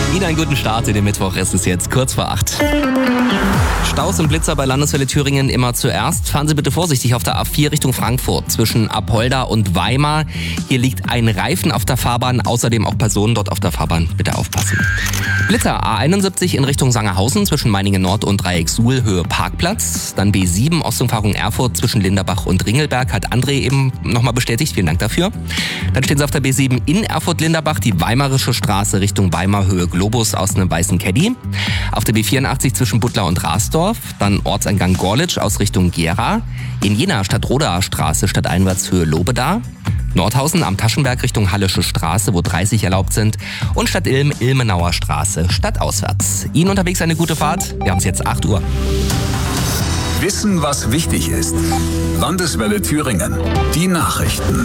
Ihnen einen guten Start in den Mittwoch. Es ist jetzt kurz vor 8. Staus und Blitzer bei Landeswelle Thüringen immer zuerst. Fahren Sie bitte vorsichtig auf der A4 Richtung Frankfurt zwischen Apolda und Weimar. Hier liegt ein Reifen auf der Fahrbahn, außerdem auch Personen dort auf der Fahrbahn. Bitte aufpassen. Blitzer A71 in Richtung Sangerhausen zwischen Meiningen Nord und Dreieck Suhl, Höhe Parkplatz. Dann B7 Ostumfahrung Erfurt zwischen Linderbach und Ringelberg, hat André eben nochmal bestätigt. Vielen Dank dafür. Dann stehen Sie auf der B7 in Erfurt-Linderbach, die Weimarische Straße Richtung Weimar, Höhe Globus aus einem weißen Caddy. Auf der B84 zwischen Butler und Rasdorf, dann Ortseingang Gorlitsch aus Richtung Gera. In Jena Stadtrodaer Straße stadteinwärts Höhe Lobeda. Nordhausen am Taschenberg Richtung Hallische Straße, wo 30 erlaubt sind. Und Stadt Ilm, Ilmenauer Straße, stadtauswärts. Ihnen unterwegs eine gute Fahrt. Wir haben es jetzt 8 Uhr. Wissen, was wichtig ist. Landeswelle Thüringen. Die Nachrichten.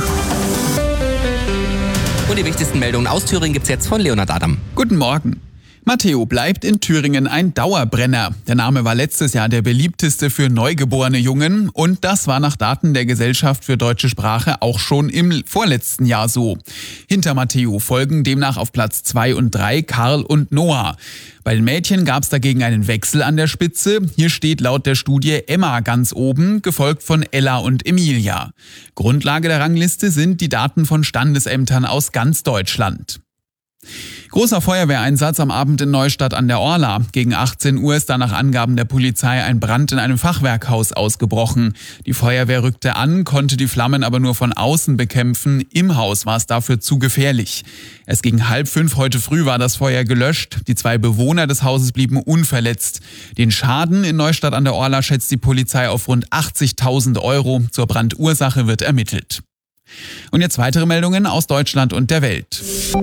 Und die wichtigsten Meldungen aus Thüringen gibt's jetzt von Leonhard Adam. Guten Morgen. Matteo bleibt in Thüringen ein Dauerbrenner. Der Name war letztes Jahr der beliebteste für neugeborene Jungen und das war nach Daten der Gesellschaft für deutsche Sprache auch schon im vorletzten Jahr so. Hinter Matteo folgen demnach auf Platz 2 und 3 Karl und Noah. Bei den Mädchen gab es dagegen einen Wechsel an der Spitze. Hier steht laut der Studie Emma ganz oben, gefolgt von Ella und Emilia. Grundlage der Rangliste sind die Daten von Standesämtern aus ganz Deutschland. Großer Feuerwehreinsatz am Abend in Neustadt an der Orla. Gegen 18 Uhr ist da nach Angaben der Polizei ein Brand in einem Fachwerkhaus ausgebrochen. Die Feuerwehr rückte an, konnte die Flammen aber nur von außen bekämpfen. Im Haus war es dafür zu gefährlich. Erst gegen 4:30 heute früh war das Feuer gelöscht. Die 2 Bewohner des Hauses blieben unverletzt. Den Schaden in Neustadt an der Orla schätzt die Polizei auf rund 80.000 €. Zur Brandursache wird ermittelt. Und jetzt weitere Meldungen aus Deutschland und der Welt.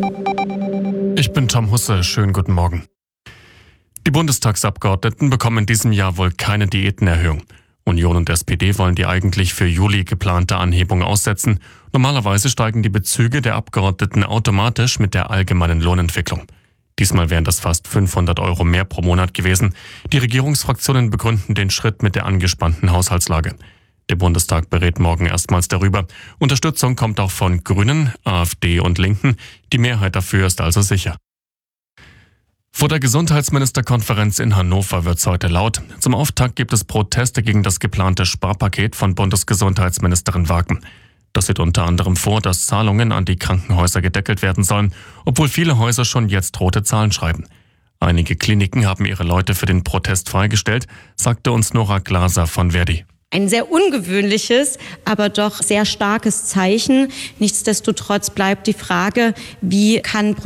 Ich bin Tom Husse, schönen guten Morgen. Die Bundestagsabgeordneten bekommen in diesem Jahr wohl keine Diätenerhöhung. Union und SPD wollen die eigentlich für Juli geplante Anhebung aussetzen. Normalerweise steigen die Bezüge der Abgeordneten automatisch mit der allgemeinen Lohnentwicklung. Diesmal wären das fast 500 € mehr pro Monat gewesen. Die Regierungsfraktionen begründen den Schritt mit der angespannten Haushaltslage. Der Bundestag berät morgen erstmals darüber. Unterstützung kommt auch von Grünen, AfD und Linken. Die Mehrheit dafür ist also sicher. Vor der Gesundheitsministerkonferenz in Hannover wird's heute laut. Zum Auftakt gibt es Proteste gegen das geplante Sparpaket von Bundesgesundheitsministerin Wagen. Das sieht unter anderem vor, dass Zahlungen an die Krankenhäuser gedeckelt werden sollen, obwohl viele Häuser schon jetzt rote Zahlen schreiben. Einige Kliniken haben ihre Leute für den Protest freigestellt, sagte uns Nora Glaser von Verdi. Ein sehr ungewöhnliches, aber doch sehr starkes Zeichen. Nichtsdestotrotz bleibt die Frage, wie kann